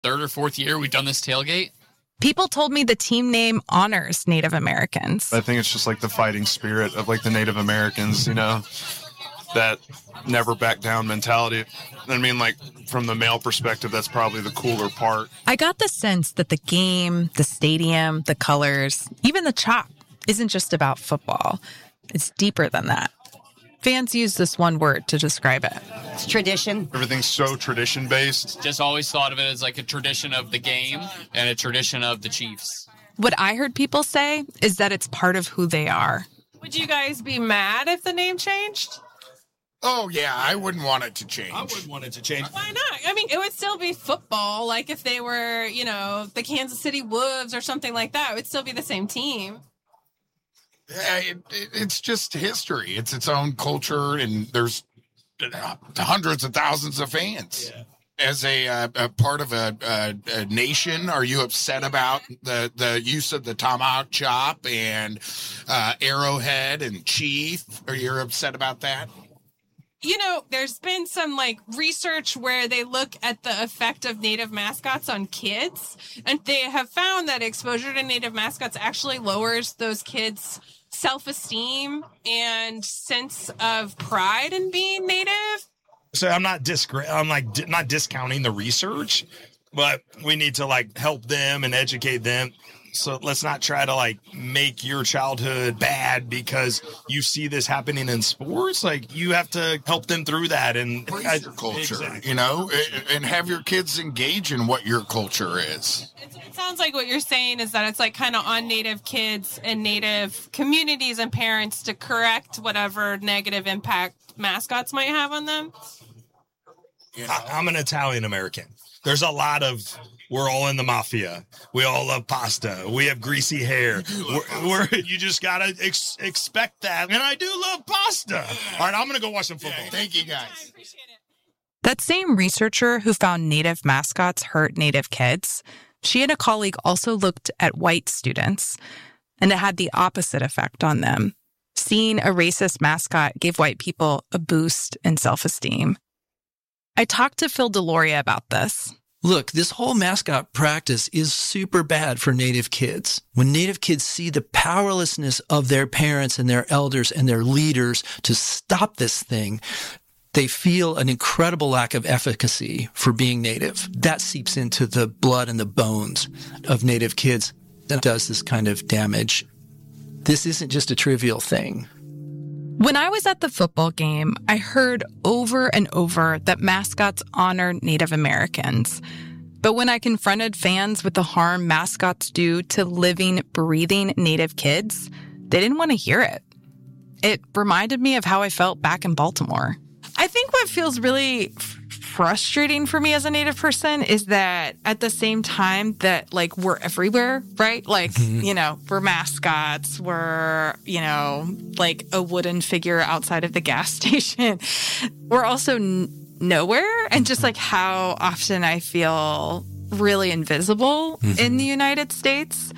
third or fourth year we've done this tailgate. People told me the team name honors Native Americans. I think it's just like the fighting spirit of like the Native Americans, you know, that never back down mentality. I mean, like from the male perspective, that's probably the cooler part. I got the sense that the game, the stadium, the colors, even the chalk isn't just about football. It's deeper than that. Fans use this one word to describe it. It's tradition. Everything's so tradition-based. Just always thought of it as like a tradition of the game and a tradition of the Chiefs. What I heard people say is that it's part of who they are. Would you guys be mad if the name changed? Oh, yeah, I wouldn't want it to change. I wouldn't want it to change. Why not? I mean, it would still be football. Like if they were, you know, the Kansas City Wolves or something like that, it would still be the same team. It's just history. It's its own culture, and there's hundreds of thousands of fans. Yeah. As a part of a nation, are you upset about the use of the tomahawk chop and arrowhead and chief? Are you upset about that? You know, there's been some like research where they look at the effect of native mascots on kids, and they have found that exposure to native mascots actually lowers those kids' self-esteem and sense of pride in being native. So I'm not not discounting the research, but we need to like help them and educate them. So let's not try to like make your childhood bad because you see this happening in sports. Like you have to help them through that and embrace your culture, exactly. You know, and have your kids engage in what your culture is. It sounds like what you're saying is that it's like kind of on Native kids and Native communities and parents to correct whatever negative impact mascots might have on them. You know? I'm an Italian American. There's a lot of, we're all in the mafia. We all love pasta. We have greasy hair. You just got to expect that. And I do love pasta. All right, I'm going to go watch some football. Thank you, guys. I appreciate it. That same researcher who found Native mascots hurt Native kids, she and a colleague also looked at white students, and it had the opposite effect on them. Seeing a racist mascot gave white people a boost in self-esteem. I talked to Phil Deloria about this. Look, this whole mascot practice is super bad for Native kids. When Native kids see the powerlessness of their parents and their elders and their leaders to stop this thing, they feel an incredible lack of efficacy for being Native. That seeps into the blood and the bones of Native kids. That does this kind of damage. This isn't just a trivial thing. When I was at the football game, I heard over and over that mascots honor Native Americans. But when I confronted fans with the harm mascots do to living, breathing Native kids, they didn't want to hear it. It reminded me of how I felt back in Baltimore. I think what feels really frustrating for me as a Native person is that at the same time that, like, we're everywhere, right? Like, you know, we're mascots, we're, you know, like a wooden figure outside of the gas station. We're also nowhere. And just like how often I feel really invisible in the United States.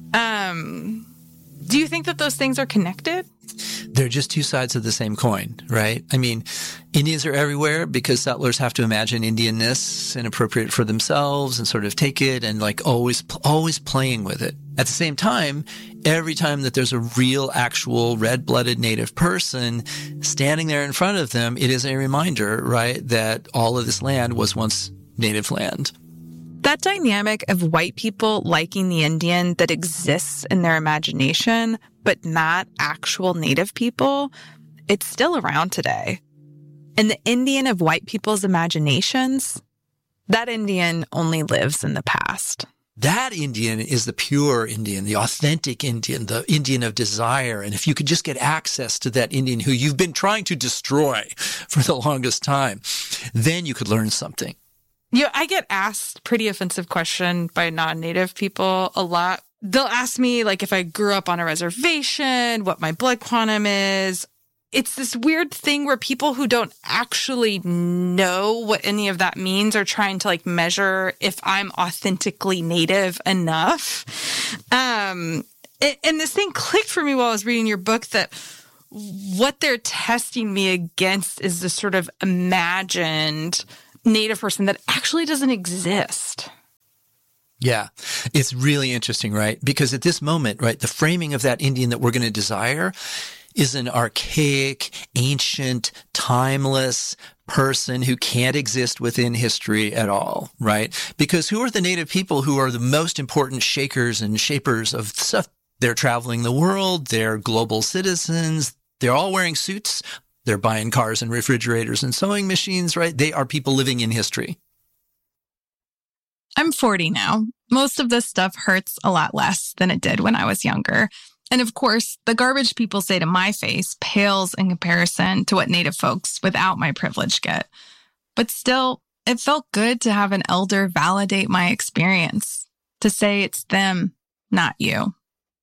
Do you think that those things are connected? They're just two sides of the same coin, right? I mean, Indians are everywhere because settlers have to imagine Indianness and appropriate it for themselves and sort of take it and like always playing with it. At the same time, every time that there's a real, actual red-blooded Native person standing there in front of them, it is a reminder, right, that all of this land was once Native land. That dynamic of white people liking the Indian that exists in their imagination, but not actual Native people, it's still around today. And the Indian of white people's imaginations, that Indian only lives in the past. That Indian is the pure Indian, the authentic Indian, the Indian of desire. And if you could just get access to that Indian who you've been trying to destroy for the longest time, then you could learn something. You know, I get asked pretty offensive question by non-Native people a lot. They'll ask me, like, if I grew up on a reservation, what my blood quantum is. It's this weird thing where people who don't actually know what any of that means are trying to, like, measure if I'm authentically Native enough. And this thing clicked for me while I was reading your book that what they're testing me against is this sort of imagined Native person that actually doesn't exist. Yeah, it's really interesting, right? Because at this moment, right, the framing of that Indian that we're going to desire is an archaic, ancient, timeless person who can't exist within history at all, right? Because who are the native people who are the most important shakers and shapers of stuff? They're traveling the world. They're global citizens. They're all wearing suits. They're buying cars and refrigerators and sewing machines, right? They are people living in history. I'm 40 now. Most of this stuff hurts a lot less than it did when I was younger. And of course, the garbage people say to my face pales in comparison to what Native folks without my privilege get. But still, it felt good to have an elder validate my experience, to say it's them, not you.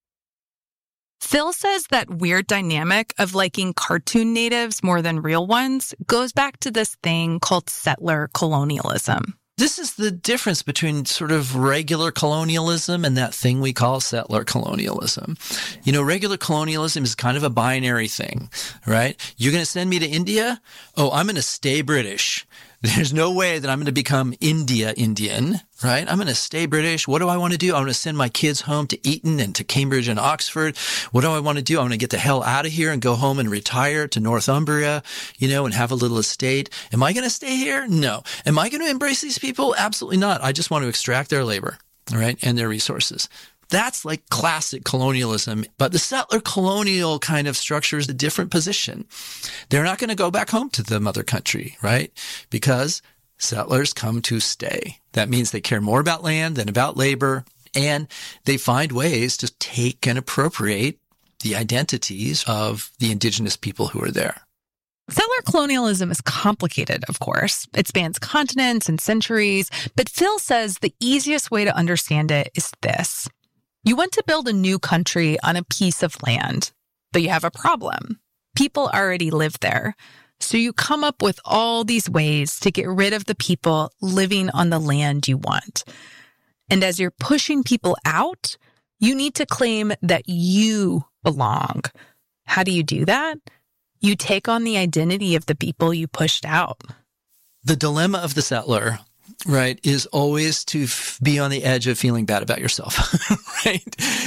Phil says that weird dynamic of liking cartoon natives more than real ones goes back to this thing called settler colonialism. This is the difference between sort of regular colonialism and that thing we call settler colonialism. You know, regular colonialism is kind of a binary thing, right? You're going to send me to India? Oh, I'm going to stay British. There's no way that I'm going to become Indian, right? I'm going to stay British. What do I want to do? I want to send my kids home to Eton and to Cambridge and Oxford. What do I want to do? I want to get the hell out of here and go home and retire to Northumbria, you know, and have a little estate. Am I going to stay here? No. Am I going to embrace these people? Absolutely not. I just want to extract their labor, right, and their resources. That's like classic colonialism, but the settler colonial kind of structure is a different position. They're not going to go back home to the mother country, right? Because settlers come to stay. That means they care more about land than about labor, and they find ways to take and appropriate the identities of the indigenous people who are there. Settler colonialism is complicated, of course. It spans continents and centuries, but Phil says the easiest way to understand it is this. You want to build a new country on a piece of land, but you have a problem. People already live there. So you come up with all these ways to get rid of the people living on the land you want. And as you're pushing people out, you need to claim that you belong. How do you do that? You take on the identity of the people you pushed out. The dilemma of the settler, right, is always to be on the edge of feeling bad about yourself, right?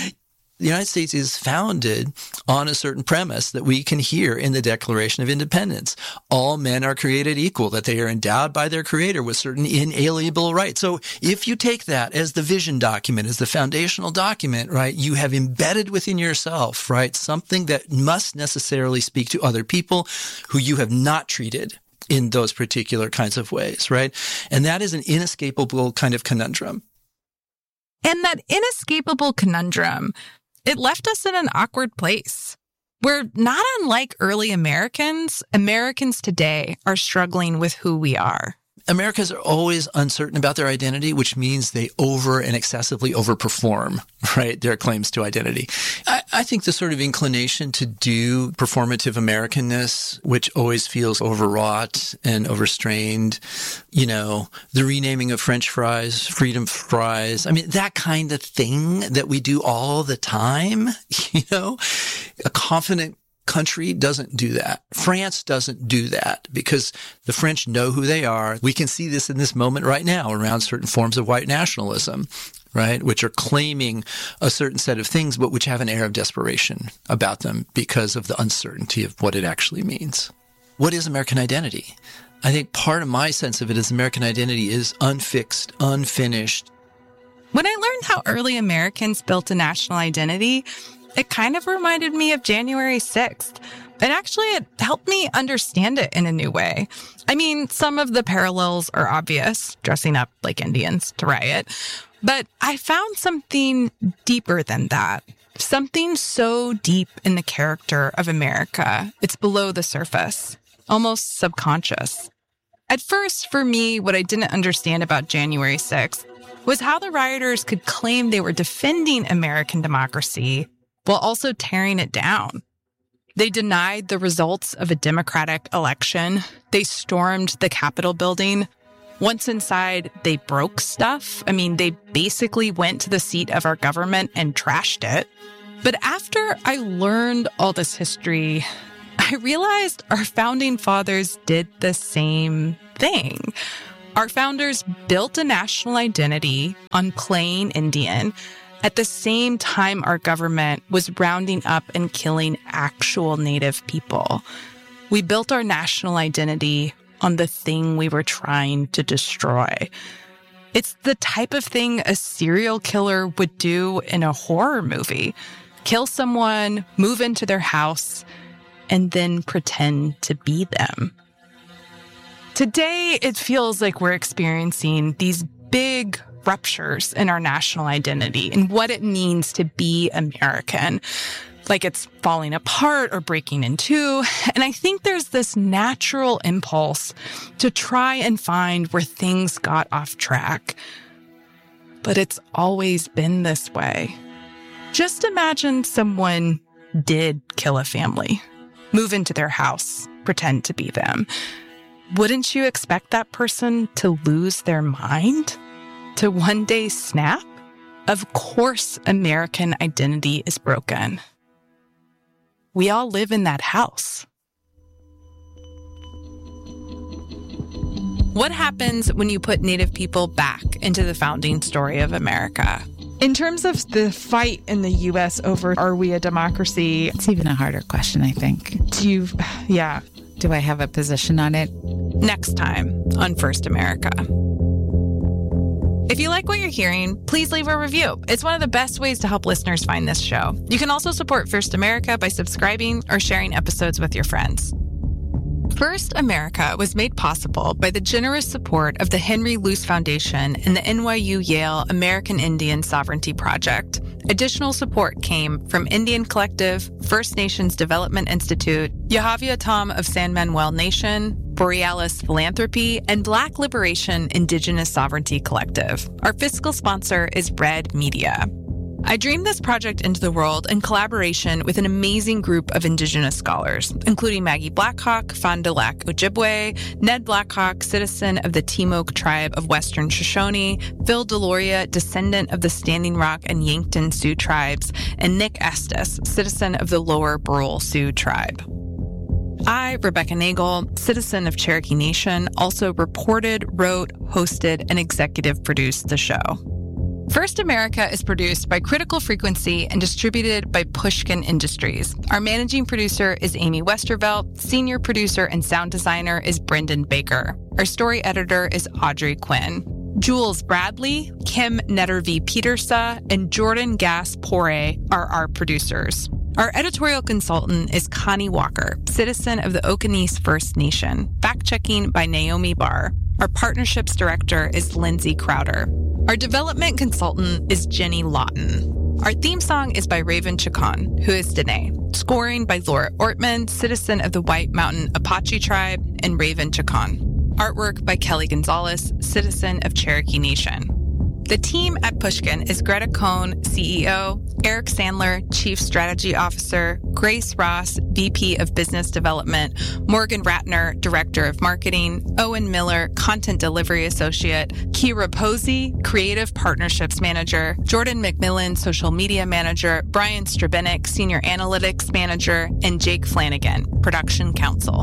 The United States is founded on a certain premise that we can hear in the Declaration of Independence. All men are created equal, that they are endowed by their creator with certain inalienable rights. So if you take that as the vision document, as the foundational document, right, you have embedded within yourself, right, something that must necessarily speak to other people who you have not treated in those particular kinds of ways, right? And that is an inescapable kind of conundrum. And that inescapable conundrum, it left us in an awkward place. We're not unlike early Americans. Americans today are struggling with who we are. Americans are always uncertain about their identity, which means they over and excessively overperform, right, their claims to identity. I think the sort of inclination to do performative Americanness, which always feels overwrought and overstrained, you know, the renaming of French fries, freedom fries, I mean, that kind of thing that we do all the time, you know, a confident country doesn't do that. France doesn't do that because the French know who they are. We can see this in this moment right now around certain forms of white nationalism, right, which are claiming a certain set of things, but which have an air of desperation about them because of the uncertainty of what it actually means. What is American identity? I think part of my sense of it is American identity is unfixed, unfinished. When I learned how early Americans built a national identity, it kind of reminded me of January 6th. And actually, it helped me understand it in a new way. I mean, some of the parallels are obvious, dressing up like Indians to riot. But I found something deeper than that. Something so deep in the character of America. It's below the surface, almost subconscious. At first, for me, what I didn't understand about January 6th was how the rioters could claim they were defending American democracy while also tearing it down. They denied the results of a democratic election. They stormed the Capitol building. Once inside, they broke stuff. I mean, they basically went to the seat of our government and trashed it. But after I learned all this history, I realized our founding fathers did the same thing. Our founders built a national identity on playing Indian at the same time our government was rounding up and killing actual Native people. We built our national identity on the thing we were trying to destroy. It's the type of thing a serial killer would do in a horror movie. Kill someone, move into their house, and then pretend to be them. Today, it feels like we're experiencing these big ruptures in our national identity and what it means to be American. Like it's falling apart or breaking in two. And I think there's this natural impulse to try and find where things got off track. But it's always been this way. Just imagine someone did kill a family, move into their house, pretend to be them. Wouldn't you expect that person to lose their mind? To one day snap? Of course, American identity is broken. We all live in that house. What happens when you put Native people back into the founding story of America? In terms of the fight in the U.S. over are we a democracy? It's even a harder question, I think. Do I have a position on it? Next time on First America. If you like what you're hearing, please leave a review. It's one of the best ways to help listeners find this show. You can also support First America by subscribing or sharing episodes with your friends. First America was made possible by the generous support of the Henry Luce Foundation and the NYU Yale American Indian Sovereignty Project. Additional support came from Indian Collective, First Nations Development Institute, Yahaviatam of San Manuel Nation, Borealis Philanthropy, and Black Liberation Indigenous Sovereignty Collective. Our fiscal sponsor is Red Media. I dreamed this project into the world in collaboration with an amazing group of Indigenous scholars, including Maggie Blackhawk, Fond du Lac Ojibwe, Ned Blackhawk, citizen of the Timok tribe of Western Shoshone, Phil Deloria, descendant of the Standing Rock and Yankton Sioux tribes, and Nick Estes, citizen of the Lower Brule Sioux tribe. I, Rebecca Nagel, citizen of Cherokee Nation, also reported, wrote, hosted, and executive produced the show. First America is produced by Critical Frequency and distributed by Pushkin Industries. Our managing producer is Amy Westervelt. Senior producer and sound designer is Brendan Baker. Our story editor is Audrey Quinn. Jules Bradley, Kim Nettervey-Petersa, and Jordan Gass-Pore are our producers. Our editorial consultant is Connie Walker, citizen of the Oconee First Nation. Fact-checking by Naomi Barr. Our partnerships director is Lindsay Crowder. Our development consultant is Jenny Lawton. Our theme song is by Raven Chacon, who is Danae. Scoring by Laura Ortman, citizen of the White Mountain Apache Tribe, and Raven Chacon. Artwork by Kelly Gonzalez, citizen of Cherokee Nation. The team at Pushkin is Greta Cohn, CEO, Eric Sandler, Chief Strategy Officer, Grace Ross, VP of Business Development, Morgan Ratner, Director of Marketing, Owen Miller, Content Delivery Associate, Kira Posey, Creative Partnerships Manager, Jordan McMillan, Social Media Manager, Brian Strabenik, Senior Analytics Manager, and Jake Flanagan, Production Counsel.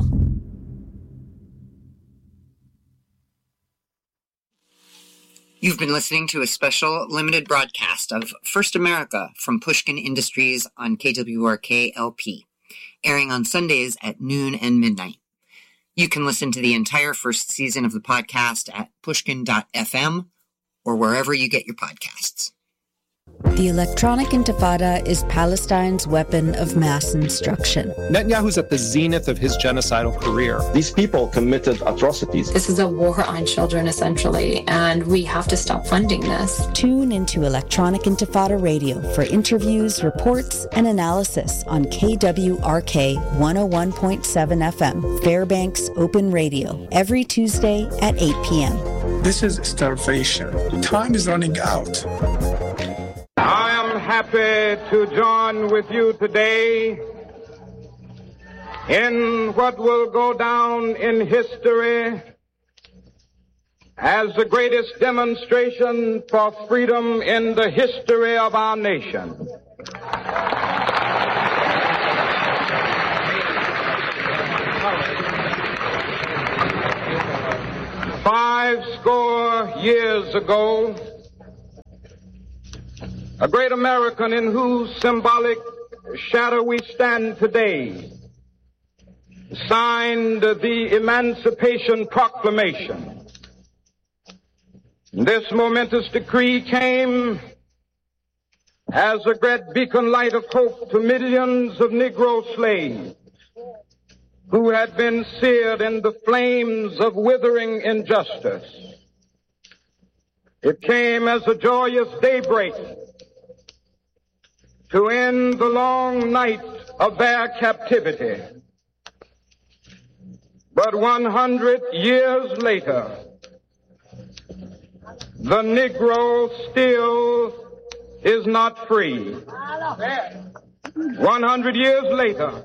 You've been listening to a special limited broadcast of First America from Pushkin Industries on KWRK LP, airing on Sundays at noon and midnight. You can listen to the entire first season of the podcast at pushkin.fm or wherever you get your podcasts. The electronic intifada is Palestine's weapon of mass destruction. Netanyahu's at the zenith of his genocidal career. These people committed atrocities. This is a war on children, essentially, and we have to stop funding this. Tune into Electronic Intifada Radio for interviews, reports, and analysis on KWRK 101.7 FM, Fairbanks Open Radio, every Tuesday at 8 p.m. This is starvation. Time is running out. I am happy to join with you today in what will go down in history as the greatest demonstration for freedom in the history of our nation. 50 years ago, a great American in whose symbolic shadow we stand today signed the Emancipation Proclamation. This momentous decree came as a great beacon light of hope to millions of Negro slaves who had been seared in the flames of withering injustice. It came as a joyous daybreak to end the long night of their captivity. But 100 years later, the Negro still is not free. 100 years later,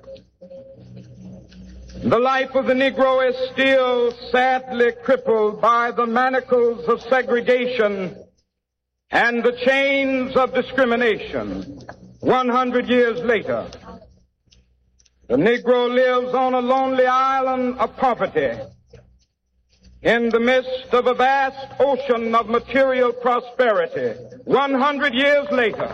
the life of the Negro is still sadly crippled by the manacles of segregation and the chains of discrimination. 100 years later, the Negro lives on a lonely island of poverty in the midst of a vast ocean of material prosperity. 100 years later,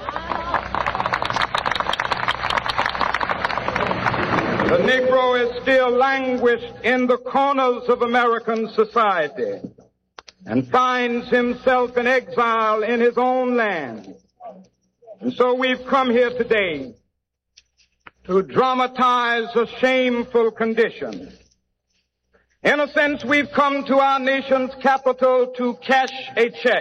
the Negro is still languished in the corners of American society and finds himself in exile in his own land. And so we've come here today to dramatize a shameful condition. In a sense, we've come to our nation's capital to cash a check.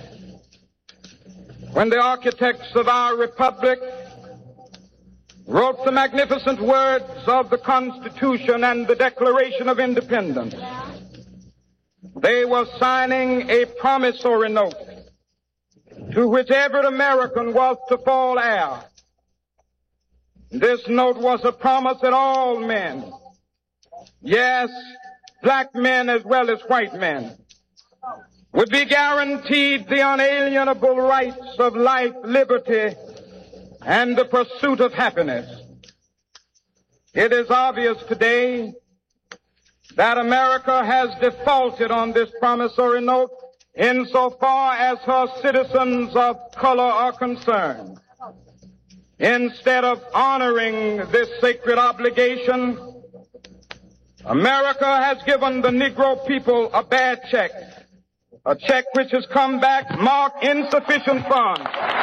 When the architects of our republic wrote the magnificent words of the Constitution and the Declaration of Independence, they were signing a promissory note to which every American was to fall heir. This note was a promise that all men, yes, black men as well as white men, would be guaranteed the unalienable rights of life, liberty, and the pursuit of happiness. It is obvious today that America has defaulted on this promissory note insofar as her citizens of color are concerned. Instead of honoring this sacred obligation, America has given the Negro people a bad check, a check which has come back marked insufficient funds.